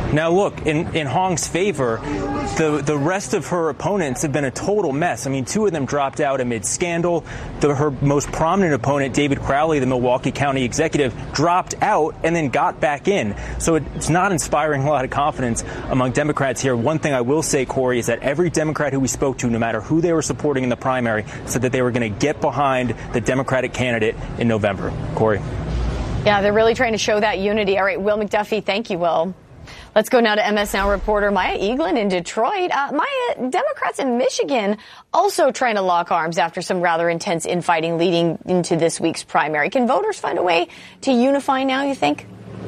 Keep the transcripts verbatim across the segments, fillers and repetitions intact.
Now, look, in, in Hong's favor, the, the rest of her opponents have been a total mess. I mean, two of them dropped out amid scandal. The, her most prominent opponent, David Crowley, the Milwaukee County executive, dropped out and then got back in. So it, it's not inspiring a lot of confidence among Democrats here. One thing I will say, Corey, is that every Democrat who we spoke to, no matter who they were supporting in the primary, said that they were going to get behind the Democratic candidate in November. Corey. Yeah, they're really trying to show that unity. All right, Will McDuffie, thank you, Will. Let's go now to M S Now reporter Maya Eaglin in Detroit. Uh, Maya, Democrats in Michigan also trying to lock arms after some rather intense infighting leading into this week's primary. Can voters find a way to unify now, you think?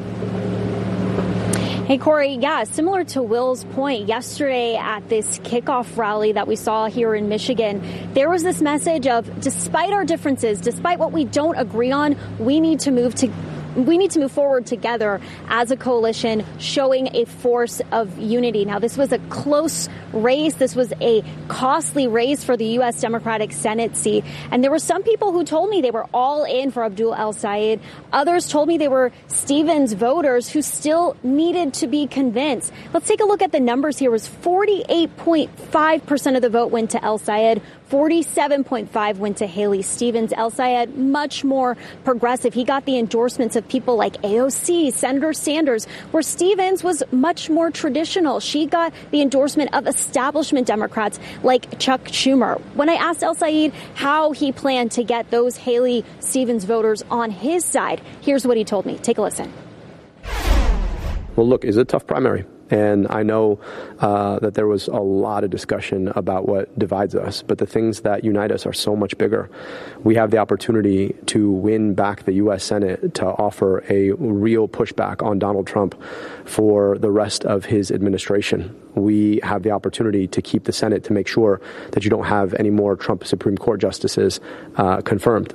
Hey, Corey, yeah, similar to Will's point, yesterday at this kickoff rally that we saw here in Michigan, there was this message of despite our differences, despite what we don't agree on, we need to move to We need to move forward together as a coalition, showing a force of unity. Now, this was a close race. This was a costly race for the U S Democratic Senate seat. And there were some people who told me they were all in for Abdul El-Sayed. Others told me they were Stevens voters who still needed to be convinced. Let's take a look at the numbers here. It was forty-eight point five percent of the vote went to El-Sayed. forty-seven point five went to Haley Stevens. El-Sayed, much more progressive. He got the endorsements of people like A O C, Senator Sanders, where Stevens was much more traditional. She got the endorsement of establishment Democrats like Chuck Schumer. When I asked El-Sayed how he planned to get those Haley Stevens voters on his side, here's what he told me. Take a listen. Well, look, it's a tough primary. And I know uh, that there was a lot of discussion about what divides us, but the things that unite us are so much bigger. We have the opportunity to win back the U S Senate, to offer a real pushback on Donald Trump for the rest of his administration. We have the opportunity to keep the Senate, to make sure that you don't have any more Trump Supreme Court justices uh, confirmed.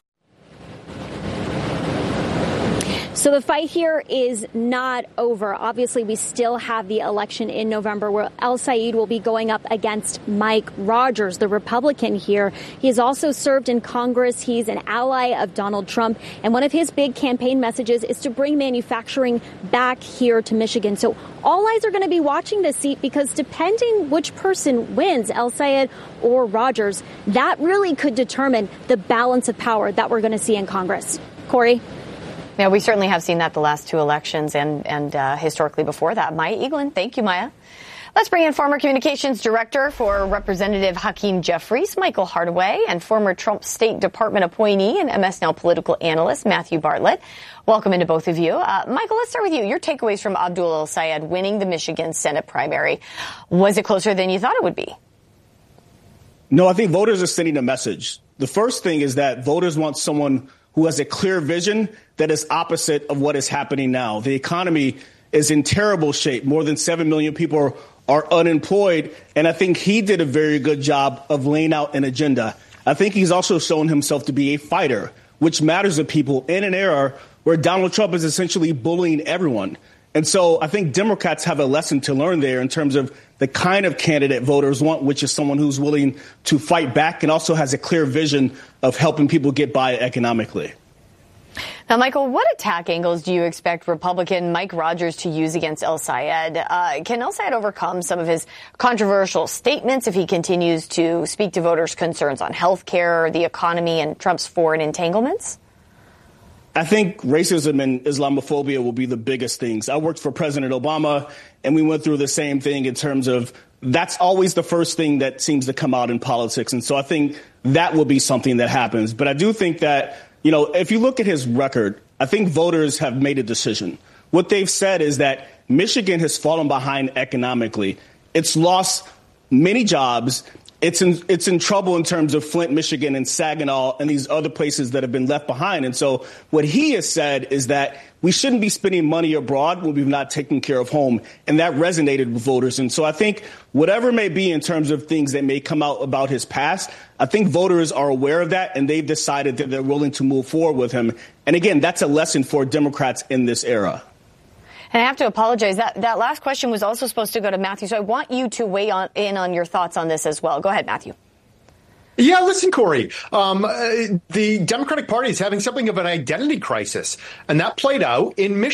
So the fight here is not over. Obviously, we still have the election in November where El-Sayed will be going up against Mike Rogers, the Republican here. He has also served in Congress. He's an ally of Donald Trump. And one of his big campaign messages is to bring manufacturing back here to Michigan. So all eyes are going to be watching this seat because depending which person wins, El-Sayed or Rogers, that really could determine the balance of power that we're going to see in Congress. Corey? Yeah, we certainly have seen that the last two elections and, and uh, historically before that. Maya Eaglin, thank you, Maya. Let's bring in former communications director for Representative Hakeem Jeffries, Michael Hardaway, and former Trump State Department appointee and M S Now political analyst, Matthew Bartlett. Welcome into both of you. Uh, Michael, let's start with you. Your takeaways from Abdul El-Sayed winning the Michigan Senate primary. Was it closer than you thought it would be? No, I think voters are sending a message. The first thing is that voters want someone who has a clear vision that is opposite of what is happening now. The economy is in terrible shape. More than seven million people are unemployed. And I think he did a very good job of laying out an agenda. I think he's also shown himself to be a fighter, which matters to people in an era where Donald Trump is essentially bullying everyone. And so I think Democrats have a lesson to learn there in terms of the kind of candidate voters want, which is someone who's willing to fight back and also has a clear vision of helping people get by economically. Now, Michael, what attack angles do you expect Republican Mike Rogers to use against El-Sayed? Uh, can El-Sayed overcome some of his controversial statements if he continues to speak to voters' concerns on health care, the economy, and Trump's foreign entanglements? I think racism and Islamophobia will be the biggest things. I worked for President Obama, and we went through the same thing in terms of that's always the first thing that seems to come out in politics. And so I think that will be something that happens. But I do think that, you know, if you look at his record, I think voters have made a decision. What they've said is that Michigan has fallen behind economically. It's lost many jobs. It's in, it's in trouble in terms of Flint, Michigan, and Saginaw and these other places that have been left behind. And so what he has said is that we shouldn't be spending money abroad when we've not taken care of home. And that resonated with voters. And so I think whatever may be in terms of things that may come out about his past, I think voters are aware of that, and they've decided that they're willing to move forward with him. And again, that's a lesson for Democrats in this era. And I have to apologize. That that last question was also supposed to go to Matthew. So I want you to weigh on, in on your thoughts on this as well. Go ahead, Matthew. Yeah, listen, Corey, um, uh, the Democratic Party is having something of an identity crisis, and that played out in Michigan.